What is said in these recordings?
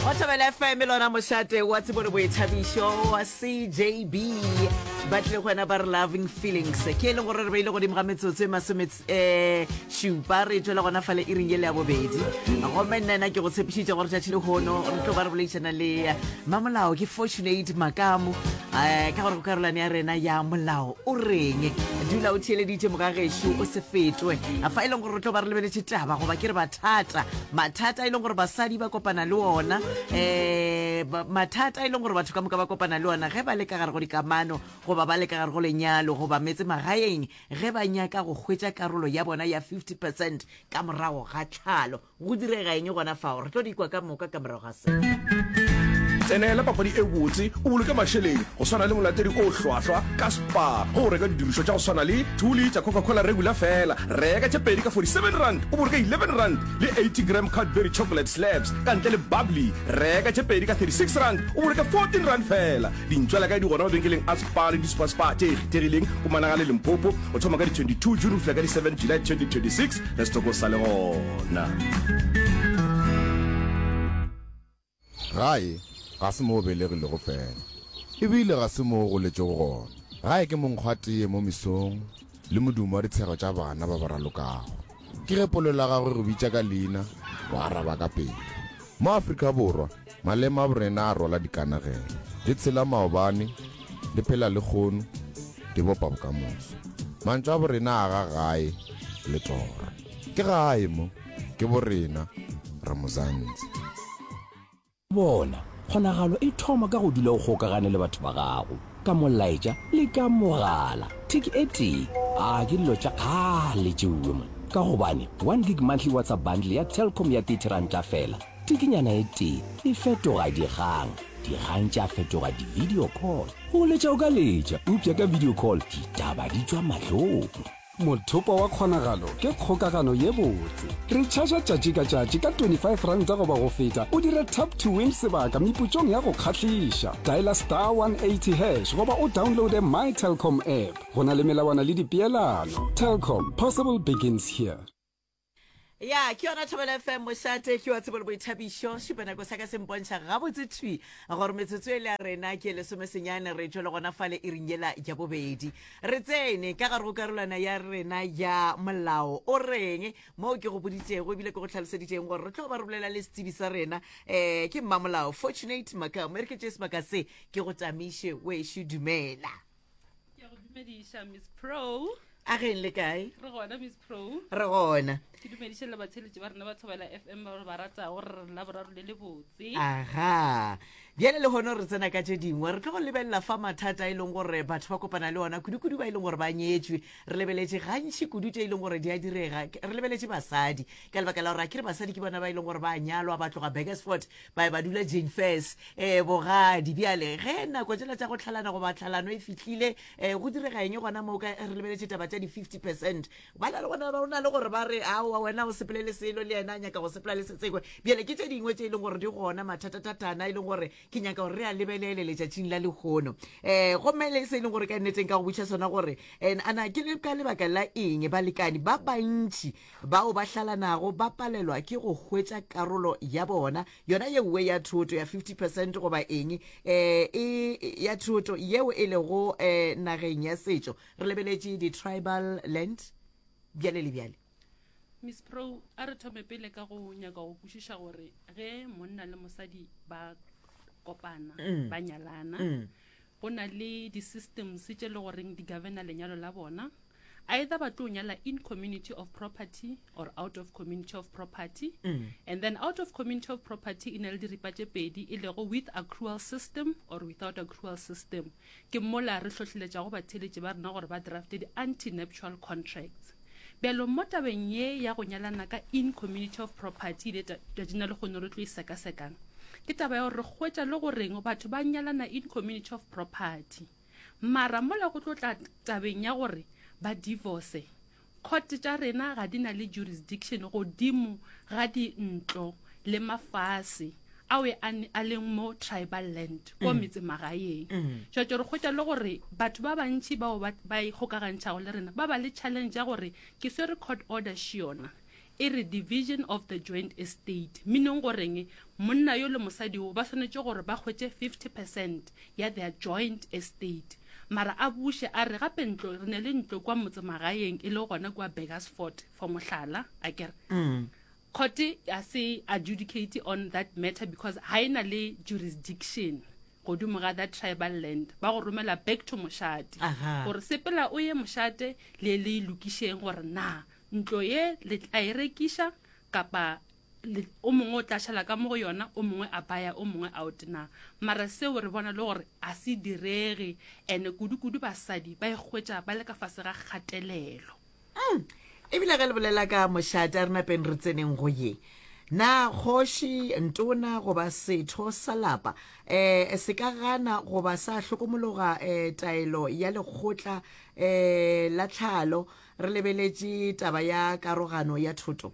Otabela FM lona moshate wa tsebone boithabišo wa CJB batle go na ba re loving feelings ke le gore re beile go dimga metsotso masomets shupa re tswela gona fale e ring le ya bobedi go mennana ke go tshepišitše gore tšatši le gono re tlo ba re boleišana le mamolao ke Fortunate Makamo ka gore go karolane ya rena ya molao o reng dula o theeleditše mokagesho o se fetwe a fa e leng gore re tlo ba re lebeletše taba goba ke re mathata e leng gore basadi ba kopana le ona mathata e leng gore batho ka moka ba kopana le ona ge ba le ka gare go dikamano goba ba le ka gare go lenyalo goba metse magaeng ge ba nyaka go hwetša karolo ya bona ya 50% ka morago ga tlhalo go direga eng gona fao re tlo di kwa ka moka ka morago ga se tsenela papadi e botse o boloke mašheleng go swana le molatedi o hlwahlwa ka Spar go reka didirišwa tša go swana le 2 liter Coca-Cola regular fela reka tše pedi ka 47 rand o boloke 11 rand le 80 gram Cadbury chocolate slabs ka ntle le bubbly reka tše pedi ka 36 rand o boloke 14 rand fela dintswela ka di gona mabenkeleng a Spar le di-Spar tše ikgethegileng go managa le Limpopo o thoma ka di 22 June fela ka di 7 July 2026 re se toko sa le gona gae ga se mo belegile go fela ebile ga se mo go letse go gona gae ke monkgwatee mo mesong le modumo wa ditshego tša bana ba ba ralokago ke ge polelo ya gagwe go bitša ka leina wa araba ka pele mo Afrika Borwa malema a borena a rola dikanagelo le tshela maobane le phela le kgono di bopa bokamoso mantšu a borena a ga gae le tora ke gae mo ke borena Ramozansi bona kgonagalo e thoma ka go dula o kgokagane le batho ba gago ka molaetša le ka mogala tiki e tee a ke dilo tša kgale tšeuwe mo ka gobane 1 gig monthly WhatsApp bundle ya Telkom ya 30 ranta fela tikinyana e tee e fetoga dikgang tša fetoga di-video call go letša o ka letša upša ka video call ditaba di tšwa mahlong mothopo wa kgonagalo ke kgokagano ye botse re charge tšatši ka tšatši ka 25 ranta goba go feta o dire tap to win sebaka meputšong ya go kgahliša diala star 180 hash goba o downloade my Telkom app go na le melawana le dipeelano Telkom, possible begins here. ya ke yona Thobela FM mošate ke wa tsebole boithabišo šipanako sa ka sempontšha gabotse thwi gore metsotso e le ya rena ke lesomesenyane re tšwele gona fale e ringela ja bobedi re tsene ka gare go karolwana ya rena ya molao o reng mo ke go boditšego ebile ke go tlhaloseditšeng gore re tlo ba re bolela le setsebi sa rena ke mmamolao Fortunate Makamo e re ke tše sebaka se ke go tamiše wešo dumela ke go dumediša Miss Pro a geng le kae re gona Miss Pro re gona ke dumediša le batsheletši ba rena ba Thobela FM ba rata gore re laboraro le botse aha bjale le gone re tsena ka tše dingwe re tlo go lebelela fa mathata e leng gore batho ba kopana le ona kudu ba e leng gore ba nyetšwe re lebeletše gantši kudu tše e leng gore di a direga re lebeletše basadi ka lebaka la gore a kere basadi ke bona ba e leng gore ba nyalwa ba tloga Bakersford ba dula Jane Fairs bogadi bjale ge nako tšela tša go tlhalana goba tlhalano e fihlile go direga eng gona mo ka re lebeletše taba tša di 50% ba na le gona ba rona le gore ba re aowa wena o sepelele selo le yena a nyaka go sepela le setsekwe bjale ke tše dingwe tše e leng gore di gona mathatatatana e leng gore ke nyaka gore re a lebelele letšatšing la lekgono gomme le se e leng gore ka nneteng ka go botša sona gore ana ke le ka lebaka la eng balekane ba bantši bao ba hlalanago ba palelwa ke go hwetša karolo ya bona yona yeuwe ya thoto ya 50% goba eng ya thoto yeo e lego nageng ya setšo re lebeletše di-tribal land bjale le bjale Miss Pro a re thome pele ka go nyaka go kwešiša gore ge monna le mosadi ba kopana ba nyalana go na le di-systems tše le goreng di governor lenyalo la bona either ba tlo nyala in community of property or out of community of property and then out of community of property in le diripa tše pedi e lego with accrual system or without accrual system ke mola re hlohleletša go batheletše ba rena gore ba drafte di-anti-nuptial contracts bjalo mo tabeng ye ya go nyalana ka in community of property le tšatšina le kgone re tlo e sekasekang ke taba ya gore re hwetša le goreng batho ba nyalana in community of property mara mola go tlo tla tabeng ya gore ba divorce court tša rena ga di na le jurisdiction godimo ga dintlo le mafase ao a leng mo tribal land ko metse magaeng tšatšo re kgwetša le gore batho ba bantši bao ba ikgokagantšhago le rena ba ba le challenge ya gore ke swere court order šiona e re division of the joint estate, meaning goreng monna yo le mosadi o ba tshwanetse gore ba hwetse 50% ya their joint estate. Mara a bushe a re gape ntlo re ne le ntlo kwa motsemagaeng e le gona kwa Begersfort for mohlala a kere court a se adjudicate on that matter because ha ina le jurisdiction godimo ga that tribal land, ba go romela back to moshate gore sepela o ye moshate le lokisheng gore na ntlo ye le tla e rekisha kapa o mongwe o tla shala ka mo go yona o mongwe a baya o mongwe out na. Mara seo re bona le gore a se direge ene kudu basadi ba igwetša ba le ka fase ga kgatelelo. Ebile ga le bolela ka moshate a rena peng re tseneng go ye na kgoši ntona goba setho sa lapa se ka gana goba sa hlokomologa taelo ya lekgotla la tlhalo re lebeletše taba ya karogano ya thoto.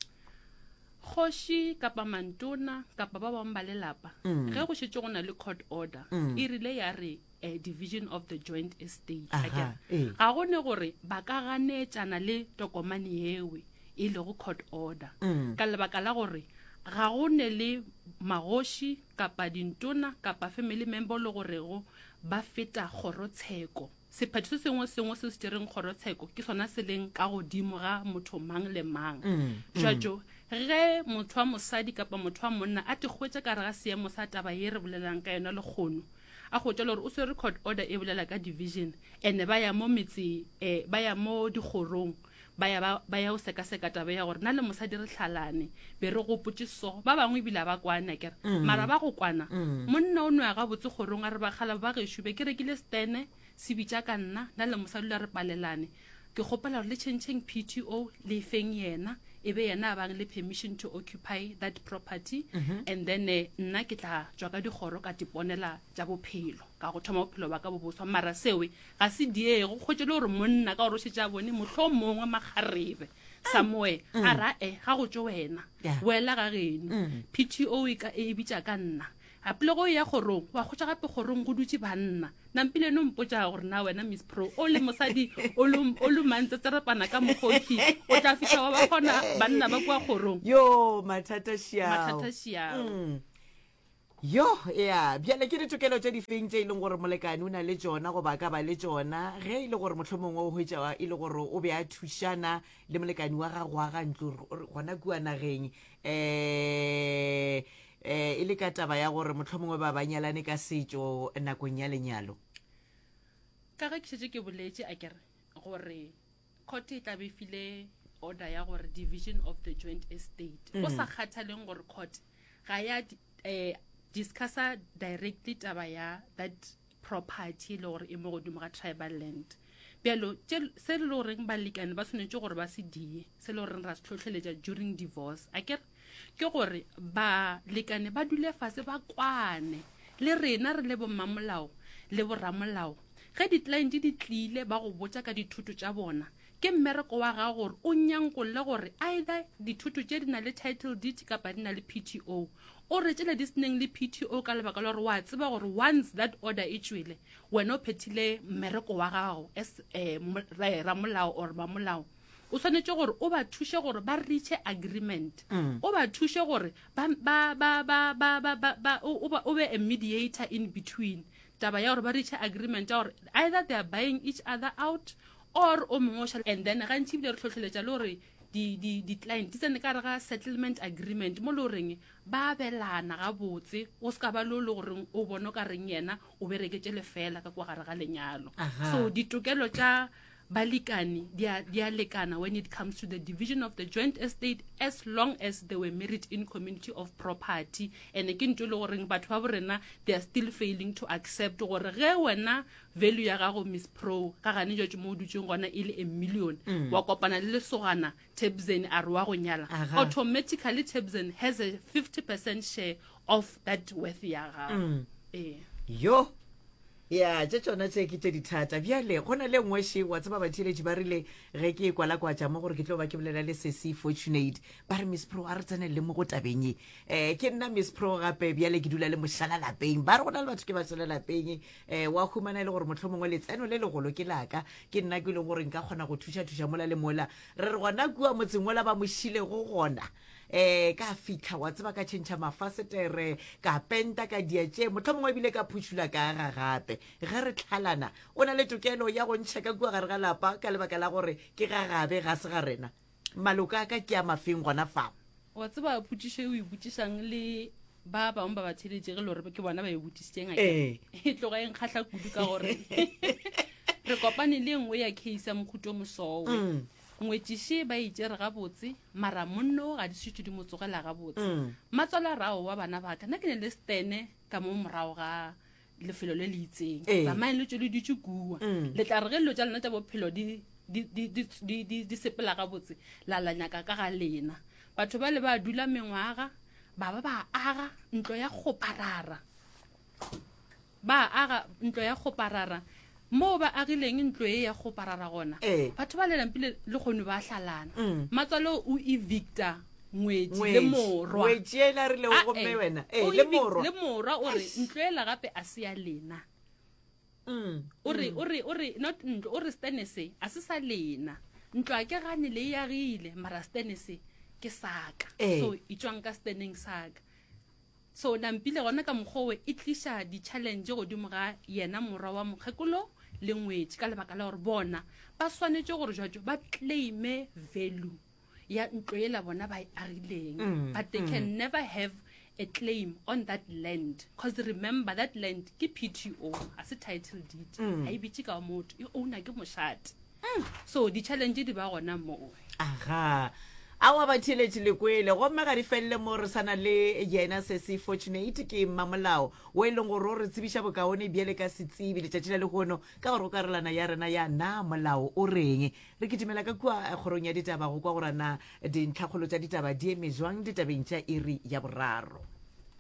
Kgoši kapa mantona kapa ba bang ba lelapa ge go šetše go na le court order e rile ya re division of the joint estate ga gone gore ba ka ganetšana le tokomane ewe e le go court order ka lebaka la gore ga gone le magoši kapa dintona kapa family member le gorego ba feta kgorotsheko. Sephatho se sengwe se se direng kgorotsheko ke sona se leng ka godimo ga motho mang le mang. Jwajo ge motho wa mosadi kapa motho wa monna a te hwetša ka re ga seemo sa taba ye re bolelang ka yona le kgono a go tšela gore o se record order e bolela ka division ene ba ya mo metsi ba ya mo dikgorong ba ya o seka taba ya gore na le mosadi re hlalane be re go potše so ba bangwe bila ba kwana kere mara ba go kwana monna o nwa ga botse kgorong a re ba khala ba gešo be ke rekile stene se bitša ka nna na le mosadi la re palelane ke gopela gore le changing PTO le feng yena ebe yena a bang le permission to occupy that property and then nna ke tla tswa ka dikgoro ka tiponela tša bophelo ka go thoma bophelo ba ka bo boswa. Mara sewe ga se diego go tšele gore monna ka gore šetša bone motlho mongwe makgarebe somewhere a ra ga go tšo wena wela ga geno PTO e bitša ka nna apile go ya gorong wa khotsa gape gorong go dutse banna nampile no mpotsa gore na wena Miss Pro o le mosadi o lo mantse tsarapana ka mogoki o tla fitla wa ba khona banna ba kwa gorong yo mathata shiao yo ya bjale ke ditokelo tše di feng tše ileng gore molekane o na le tsona go ba ka ba le tsona ge ile gore mohlomongwe o hwetša ile gore o be a thušana le molekane wa gago wa ga ntlo gona kua nageng e le ka taba ya gore mohlomongwe ba banyalane ka setšo nakong ya lenyalo. Ka ge ke šetše ke boletše a kere gore court e tla be file order ya gore division of the joint estate go sa kgathaleng gore court ga ya discussa directly taba ya that property le gore e mo godimo ga tribal land bjalo se le goreng balekane ba tshwanetse gore ba se die se le goreng ra se tlhotlheletša during divorce a kere ke gore ba lekane ba dule fase ba kwane le rena re le bommamolao le borramolao ge di-client di tlile ba go botša ka dithuto tša bona ke mmereko wa ga gore o nyankolle gore either dithuto tše di na le title deed kapa di na le PTO o re tšele di seneng le PTO ka lebaka la gore wa tseba gore once that order e tšwele wena o phethile mmereko wa gago as ramolao or bamolao o tshwanetse gore o ba thuše gore ba reach agreement o ba thuše gore o be a mediator in between taba ya gore ba reach agreement ya gore either they are buying each other out or o mongwe and then gantši bile re tlhotlheletša le gore di-client di tsene ka re ga settlement agreement mo le goreng ba belana ga botse o se ka ba le goreng o bone ka reng yena o bereketse lefela ka kwa gare ga lenyalo. So ditokelo tša balekane di a lekana when it comes to the division of the joint estate as long as they were married in community of property. And ke ntho le goreng batho ba borena they are still failing to accept gore ge wena value ya gago Miss Pro ka gane jwa mo dutšeng gona ile a million wa kopana le lesogana Tebzen a re wa go nyala automatically Tebzen has a 50% share of that worth ya gago. Yo ya tse tsona tse ke tse dithata bjale go na le ngweshe wa tseba batheletši ba rile ge ke kwala kwatša mo gore ke tlo ba ke bolela le sesi fortunate ba re miss pro a re tsene le mo go tabeng ke nna miss pro gape bjale ke dula le mošala lapeng ba re go na le batho ke ba šala lapeng wa humana e le gore motlho mongwe letseno le legolo ke laka ke nna ke leng gore nka kgona go thuša mola le mola re re gona kua motseng mola ba mošilego gona ka fitlha wa tseba ka tšhentšha mafasetere ka penta ka diatše motlho mongwe ebile ka phutšula ka aga gape ge re tlhalana o na le tokelo ya go ntšha ka kua gare ga lapa ka lebaka la gore ke ga gabe ga se ga rena maloko a ka ke a mafeng gona fao wa tseba phutišo e o e botišang le ba bangwe ba batheletše ge le gore ke bona ba e botisitseng e tloga e nkgatlha kudu ka gore re kopane le nngwe ya case ya mokhuto mosowe ngwetšiše ba itšere gabotse mara monno ga di setšo di motsogela gabotse matswala rao wa bana ba ka nna ke ne le stene ka mo morago ga lefelo le le itseng tsamaeng le tšo le ditše kua le tla re ge lelo tša lena tša bophelo di sepela gabotse la nyaka ka ga lena batho ba le ba dula mengwaga ba aga ntlo ya kgoparara mo ba agileng ntlo e ya kgoparara gona batho ba lelampile le kgone ba hlalana matswalo o evicta ngwetši le morwa le morwa o re ntlo e la gape a se ya lena o re not ntlo o re stenese a se sa lena ntlo a ke gane le e agile mara stenese ke saka so e tswang ka steneng saka so nampile gona ka mokgowe e tliša di-challenge godimo ga yena morwa wa mokgekolo le ngwetši ka lebaka la gore bona ba swanetše gore jwatšo ba claime value ya ntlo e la bona ba e agileng but they can never have a claim on that land because remember that land ke PTO a se title deed ha e bitše ka motho e owna ke mošate so di-challenge di ba gona moo aga awa batheletše lekwele gomme ga di felele mo re sana le yena sesi fortunate ke mmamolao o e leng gore o re tsebiša bokaone bjele ka setsebi letšatši la legono ka gore o karolana ya rena ya na molao o reng re ketimela ka kua kgorong ya ditaba go kwa gorana dintlhakgolo tša ditaba di eme jwang ditabeng tša iri ya boraro